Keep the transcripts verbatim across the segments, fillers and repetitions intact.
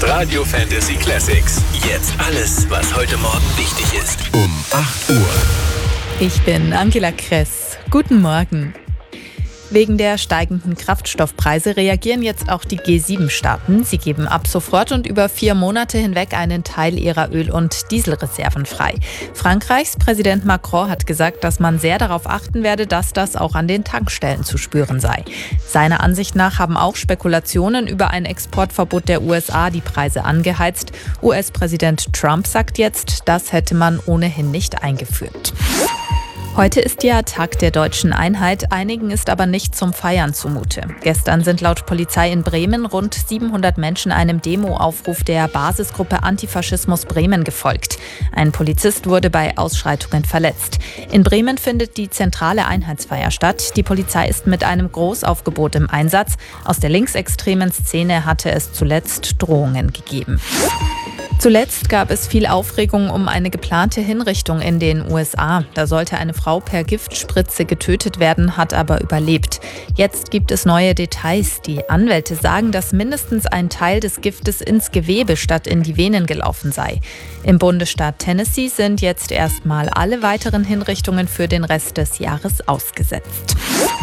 Radio Fantasy Classics. Jetzt alles, was heute Morgen wichtig ist. Um acht Uhr. Ich bin Angela Kress. Guten Morgen. Wegen der steigenden Kraftstoffpreise reagieren jetzt auch die G sieben Staaten. Sie geben ab sofort und über vier Monate hinweg einen Teil ihrer Öl- und Dieselreserven frei. Frankreichs Präsident Macron hat gesagt, dass man sehr darauf achten werde, dass das auch an den Tankstellen zu spüren sei. Seiner Ansicht nach haben auch Spekulationen über ein Exportverbot der U S A die Preise angeheizt. U S-Präsident Trump sagt jetzt, das hätte man ohnehin nicht eingeführt. Heute ist ja Tag der deutschen Einheit, einigen ist aber nicht zum Feiern zumute. Gestern sind laut Polizei in Bremen rund siebenhundert Menschen einem Demoaufruf der Basisgruppe Antifaschismus Bremen gefolgt. Ein Polizist wurde bei Ausschreitungen verletzt. In Bremen findet die zentrale Einheitsfeier statt. Die Polizei ist mit einem Großaufgebot im Einsatz. Aus der linksextremen Szene hatte es zuletzt Drohungen gegeben. Zuletzt gab es viel Aufregung um eine geplante Hinrichtung in den U S A. Da sollte eine Frau per Giftspritze getötet werden, hat aber überlebt. Jetzt gibt es neue Details. Die Anwälte sagen, dass mindestens ein Teil des Giftes ins Gewebe statt in die Venen gelaufen sei. Im Bundesstaat Tennessee sind jetzt erstmal alle weiteren Hinrichtungen für den Rest des Jahres ausgesetzt.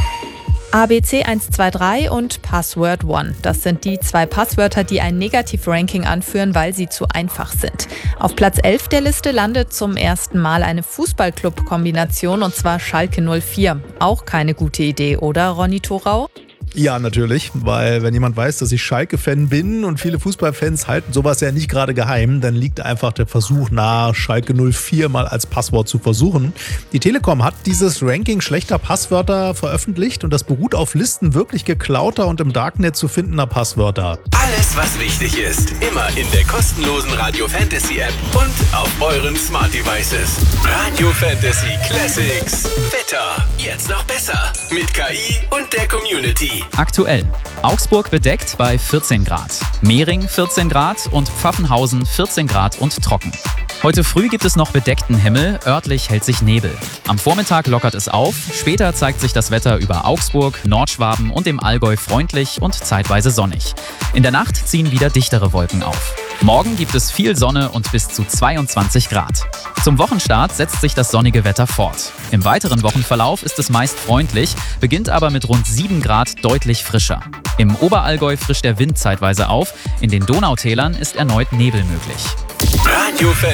A B C eins zwei drei und Password One. Das sind die zwei Passwörter, die ein Negativ-Ranking anführen, weil sie zu einfach sind. Auf Platz elf der Liste landet zum ersten Mal eine Fußballclub-Kombination, und zwar Schalke null vier. Auch keine gute Idee, oder Ronny Thorau? Ja, natürlich, weil wenn jemand weiß, dass ich Schalke-Fan bin und viele Fußballfans halten sowas ja nicht gerade geheim, dann liegt einfach der Versuch nahe, Schalke null vier mal als Passwort zu versuchen. Die Telekom hat dieses Ranking schlechter Passwörter veröffentlicht und das beruht auf Listen wirklich geklauter und im Darknet zu findender Passwörter. Alles, was wichtig ist, immer in der kostenlosen Radio Fantasy App und auf euren Smart Devices. Radio Fantasy Classics. Wetter. Jetzt noch besser. Mit K I und der Community. Aktuell: Augsburg bedeckt bei vierzehn Grad, Mehring vierzehn Grad und Pfaffenhausen vierzehn Grad und trocken. Heute früh gibt es noch bedeckten Himmel, örtlich hält sich Nebel. Am Vormittag lockert es auf, später zeigt sich das Wetter über Augsburg, Nordschwaben und dem Allgäu freundlich und zeitweise sonnig. In der Nacht ziehen wieder dichtere Wolken auf. Morgen gibt es viel Sonne und bis zu zweiundzwanzig Grad. Zum Wochenstart setzt sich das sonnige Wetter fort. Im weiteren Wochenverlauf ist es meist freundlich, beginnt aber mit rund sieben Grad deutlich frischer. Im Oberallgäu frischt der Wind zeitweise auf, in den Donautälern ist erneut Nebel möglich. Radio